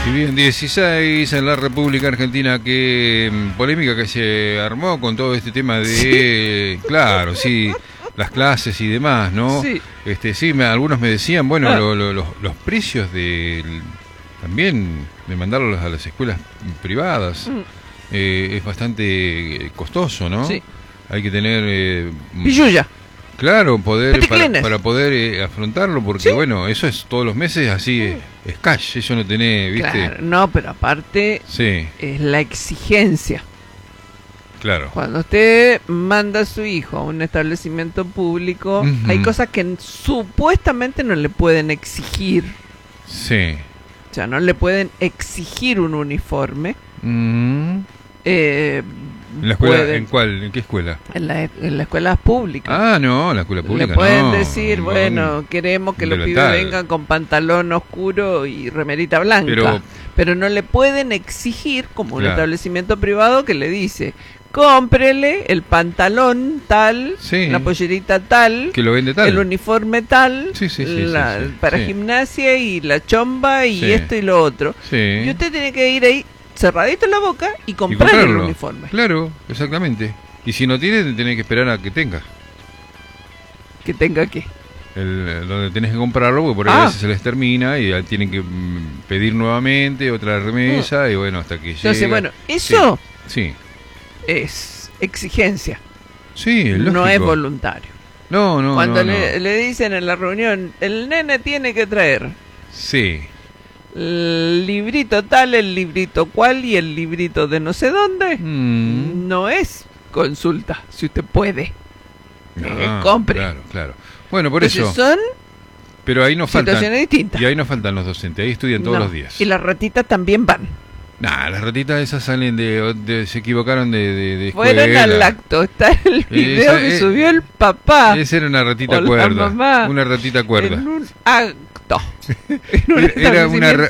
Y bien, 16 en la República Argentina, que polémica que se armó con todo este tema de, claro, sí, las clases y demás, ¿no? Sí. Sí, algunos me decían, bueno, los precios también de mandarlos a las escuelas privadas es bastante costoso, ¿no? Sí. Hay que tener Pilluya. claro, poder Peticlines. para poder afrontarlo, porque Sí. bueno, eso es todos los meses, así es cash, eso no tenés, ¿viste? Claro, no, pero aparte Sí, es la exigencia. claro. Cuando usted manda a su hijo a un establecimiento público, Ujú. hay cosas que supuestamente no le pueden exigir. Sí. O sea, no le pueden exigir un uniforme. Mm. ¿En ¿En la escuela? ¿En cuál? ¿En qué escuela? En las escuelas públicas. Ah, no, en la escuela pública Le pueden no. decir, No, bueno, queremos que los pibes delantal. vengan con pantalón oscuro y remerita blanca. Pero no le pueden exigir, como un Claro. establecimiento privado que le dice, cómprele el pantalón tal, Sí. la pollerita tal, que lo vende tal. el uniforme tal, Sí, sí, sí, sí, sí, para sí. gimnasia y la chomba y Sí. esto y lo otro. Sí. Y usted tiene que ir ahí cerradito en la boca y Y comprar el comprarlo. uniforme. Claro, exactamente. Y si no tiene, tenés que esperar a que tenga. Que tenga que. Donde tenés que comprarlo, porque por ahí a veces se les termina y tienen que pedir nuevamente otra remesa y bueno, hasta que llegue. Entonces, bueno, eso Sí. es exigencia, Sí, es lógico. no es voluntario. No, no, Cuando no, no. le dicen en la reunión, el nene tiene que traer Sí. el librito tal, el librito cual y el librito de no sé dónde, no es consulta, si usted puede. Compre. Claro, claro. Bueno, por Entonces eso. son Pero ahí no faltan. situaciones distintas. Y ahí no faltan los docentes, ahí estudian todos No. los días. Y las ratitas también van. Nah, las ratitas esas salen se equivocaron de Fueron escuela. al acto. Está el video que subió el papá. Esa era una ratita o la cuerda. mamá Una ratita cuerda. En un acto. En un Era una establecimiento